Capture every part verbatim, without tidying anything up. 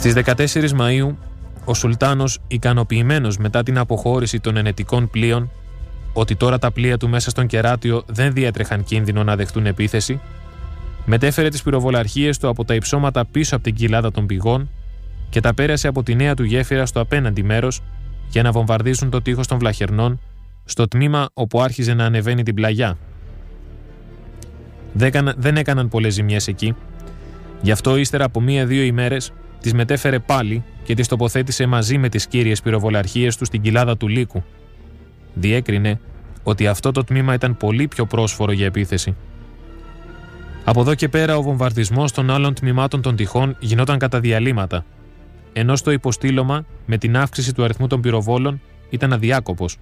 Στις δεκατέσσερις Μαΐου, ο Σουλτάνος, ικανοποιημένος μετά την αποχώρηση των ενετικών πλοίων, ότι τώρα τα πλοία του μέσα στον Κεράτιο δεν διέτρεχαν κίνδυνο να δεχτούν επίθεση, μετέφερε τις πυροβολαρχίες του από τα υψώματα πίσω από την κοιλάδα των πηγών και τα πέρασε από τη νέα του γέφυρα στο απέναντι μέρος για να βομβαρδίσουν το τείχος των Βλαχερνών στο τμήμα όπου άρχιζε να ανεβαίνει την πλαγιά. Δεν έκαναν πολλές ζημιές εκεί, γι' αυτό ύστερα από μία-δύο ημέρες τις μετέφερε πάλι και τις τοποθέτησε μαζί με τις κύριες πυροβολαρχίες του στην κοιλάδα του Λύκου. Διέκρινε ότι αυτό το τμήμα ήταν πολύ πιο πρόσφορο για επίθεση. Από εδώ και πέρα ο βομβαρδισμός των άλλων τμήματων των τυχών γινόταν κατά διαλύματα, ενώ στο υποστήλωμα με την αύξηση του αριθμού των πυροβόλων ήταν αδιάκοπος.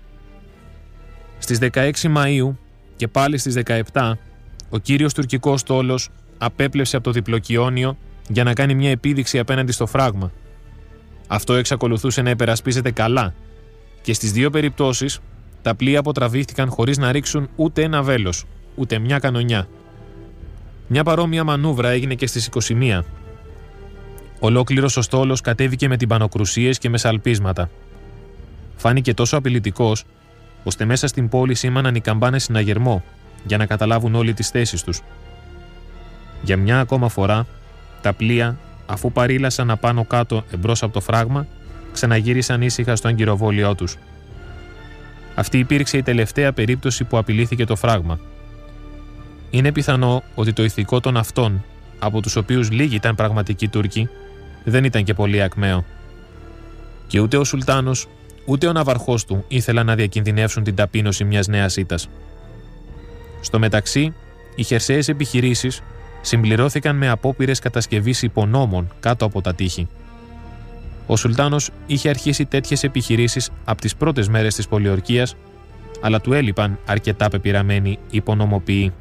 Στις δεκαέξι Μαΐου και πάλι στις δεκαεπτά, ο κύριος τουρκικός στόλος απέπλευσε από το διπλοκιόνιο για να κάνει μια επίδειξη απέναντι στο φράγμα. Αυτό εξακολουθούσε να υπερασπίζεται καλά και στις δύο περιπτώσεις τα πλοία αποτραβήχτηκαν χωρίς να ρίξουν ούτε ένα βέλος, ούτε μια κανονιά. Μια παρόμοια μανούβρα έγινε και στις είκοσι μία. Ολόκληρος ο στόλος κατέβηκε με τυμπανοκρουσίες και με σαλπίσματα. Φάνηκε τόσο απειλητικός, ώστε μέσα στην πόλη σήμαναν οι καμπάνες συναγερμό για να καταλάβουν όλοι τις θέσεις τους. Για μια ακόμα φορά, τα πλοία, αφού παρήλασαν απάνω κάτω εμπρός από το φράγμα, ξαναγύρισαν ήσυχα στο αγκυροβόλιό τους. Αυτή υπήρξε η τελευταία περίπτωση που απειλήθηκε το φράγμα. Είναι πιθανό ότι το ηθικό των αυτών, από τους οποίους λίγοι ήταν πραγματικοί Τούρκοι, δεν ήταν και πολύ ακμαίο. Και ούτε ο Σουλτάνος, ούτε ο ναυαρχός του ήθελαν να διακινδυνεύσουν την ταπείνωση μιας νέας ήττας. Στο μεταξύ, οι χερσαίες επιχειρήσεις συμπληρώθηκαν με απόπειρες κατασκευής υπονόμων κάτω από τα τείχη. Ο Σουλτάνος είχε αρχίσει τέτοιες επιχειρήσεις από τις πρώτες μέρες της πολιορκίας, αλλά του έλειπαν αρκετά πεπειραμένοι υπονομοποιοί.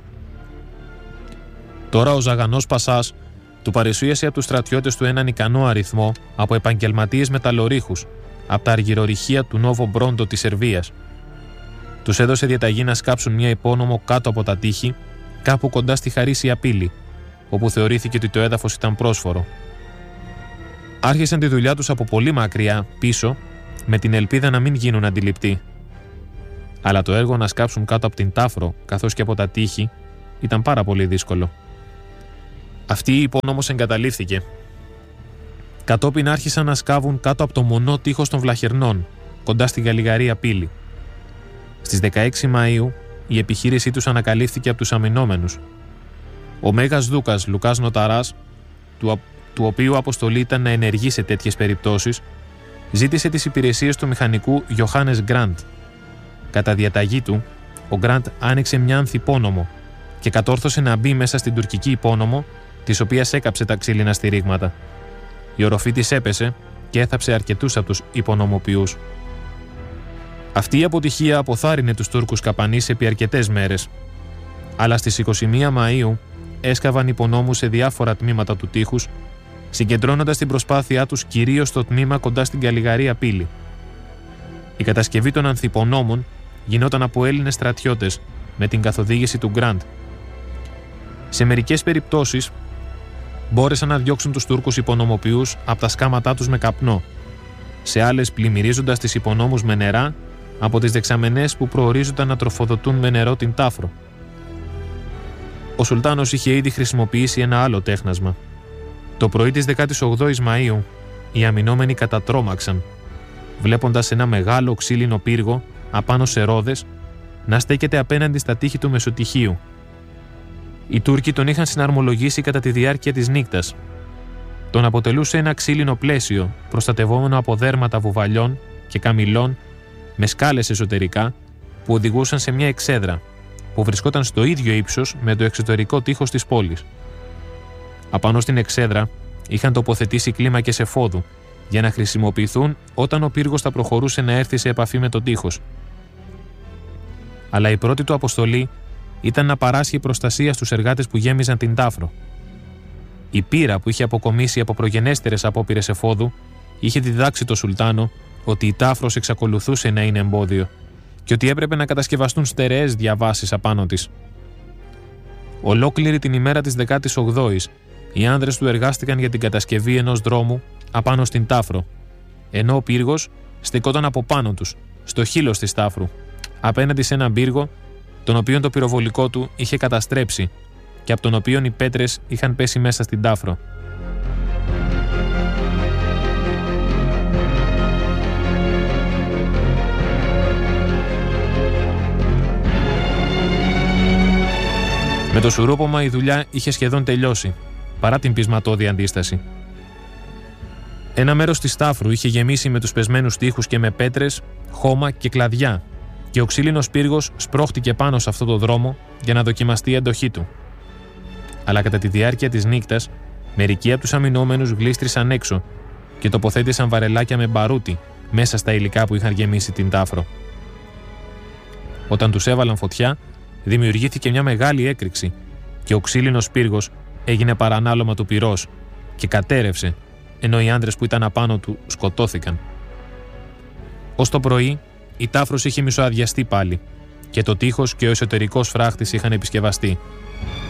Τώρα ο Ζαγανός Πασάς του παρουσίασε από τους στρατιώτες του έναν ικανό αριθμό από επαγγελματίες μεταλλορύχους από τα αργυρορυχεία του Νόβο Μπρόντο της Σερβίας. Τους έδωσε διαταγή να σκάψουν μια υπόνομο κάτω από τα τείχη, κάπου κοντά στη Χαρίσια πύλη, όπου θεωρήθηκε ότι το έδαφος ήταν πρόσφορο. Άρχισαν τη δουλειά τους από πολύ μακριά πίσω, με την ελπίδα να μην γίνουν αντιληπτοί. Αλλά το έργο να σκάψουν κάτω από την Τάφρο, καθώς και από τα τείχη, ήταν πάρα πολύ δύσκολο. Αυτή η υπόνομος εγκαταλείφθηκε. Κατόπιν άρχισαν να σκάβουν κάτω από το μονό τείχος των Βλαχερνών, κοντά στη Γαλλιγαρία πύλη. Στις δεκαέξι Μαΐου η επιχείρησή τους ανακαλύφθηκε από τους αμυνόμενους. Ο Μέγας Δούκας Λουκάς Νοταράς, του, του οποίου αποστολή ήταν να ενεργεί σε τέτοιες περιπτώσεις, ζήτησε τις υπηρεσίες του μηχανικού Γιοχάνες Γκραντ. Κατά διαταγή του, ο Γκραντ άνοιξε μια ανθυπόνομο και κατόρθωσε να μπει μέσα στην τουρκική υπόνομο, της οποίας έκαψε τα ξύλινα στηρίγματα. Η οροφή της έπεσε και έθαψε αρκετούς από τους υπονομοποιούς. Αυτή η αποτυχία αποθάρρυνε τους Τούρκους καπανείς επί αρκετές μέρες. Αλλά στις είκοσι μία Μαΐου έσκαβαν υπονόμους σε διάφορα τμήματα του τείχους, συγκεντρώνοντας την προσπάθειά τους κυρίως στο τμήμα κοντά στην Γαλλιγαρία πύλη. Η κατασκευή των ανθυπονόμων γινόταν από Έλληνες στρατιώτες με την καθοδήγηση του Γκραντ. Σε μερικές περιπτώσεις μπόρεσαν να διώξουν τους Τούρκους υπονομοποιούς από τα σκάματά τους με καπνό, σε άλλες πλημμυρίζοντας τις υπονόμους με νερά από τις δεξαμενές που προορίζονταν να τροφοδοτούν με νερό την Τάφρο. Ο Σουλτάνος είχε ήδη χρησιμοποιήσει ένα άλλο τέχνασμα. Το πρωί της δεκάτης ογδόης Μαΐου οι αμυνόμενοι κατατρόμαξαν, βλέποντας ένα μεγάλο ξύλινο πύργο απάνω σε ρόδες να στέκεται απέναντι στα τείχη του Μεσοτυχίου. Οι Τούρκοι τον είχαν συναρμολογήσει κατά τη διάρκεια της νύκτας. Τον αποτελούσε ένα ξύλινο πλαίσιο προστατευόμενο από δέρματα βουβαλιών και καμηλών με σκάλες εσωτερικά που οδηγούσαν σε μια εξέδρα που βρισκόταν στο ίδιο ύψος με το εξωτερικό τείχος της πόλης. Απάνω στην εξέδρα είχαν τοποθετήσει κλίμακες εφόδου για να χρησιμοποιηθούν όταν ο πύργος θα προχωρούσε να έρθει σε επαφή με το τείχος. Αλλά η πρώτη του αποστολή ήταν να παράσχει προστασία στους εργάτες που γέμιζαν την Τάφρο. Η πείρα που είχε αποκομίσει από προγενέστερες απόπειρες εφόδου είχε διδάξει το Σουλτάνο ότι η Τάφρος εξακολουθούσε να είναι εμπόδιο και ότι έπρεπε να κατασκευαστούν στερεές διαβάσεις απάνω της. Ολόκληρη την ημέρα της δεκάτης ογδόης οι άνδρες του εργάστηκαν για την κατασκευή ενός δρόμου απάνω στην Τάφρο, ενώ ο πύργος στεκόταν από πάνω τους, στο χείλος της Τάφρου, απέναντι σε έναν πύργο, τον οποίον το πυροβολικό του είχε καταστρέψει και από τον οποίον οι πέτρες είχαν πέσει μέσα στην Τάφρο. Με το σουρόπομα η δουλειά είχε σχεδόν τελειώσει, παρά την πεισματώδη αντίσταση. Ένα μέρος της Τάφρου είχε γεμίσει με τους πεσμένους τοίχους και με πέτρες, χώμα και κλαδιά, και ο ξύλινος πύργος σπρώχτηκε πάνω σε αυτό το δρόμο για να δοκιμαστεί η αντοχή του. Αλλά κατά τη διάρκεια της νύχτας, μερικοί από τους αμυνόμενους γλίστρησαν έξω και τοποθέτησαν βαρελάκια με μπαρούτι μέσα στα υλικά που είχαν γεμίσει την Τάφρο. Όταν τους έβαλαν φωτιά, δημιουργήθηκε μια μεγάλη έκρηξη και ο ξύλινος πύργος έγινε παρανάλωμα του πυρός και κατέρευσε, ενώ οι άντρες που ήταν απάνω του σκοτώθηκαν. Ως το πρωί, η Τάφρος είχε μισοαδιαστεί πάλι και το τείχος και ο εσωτερικός φράχτης είχαν επισκευαστεί.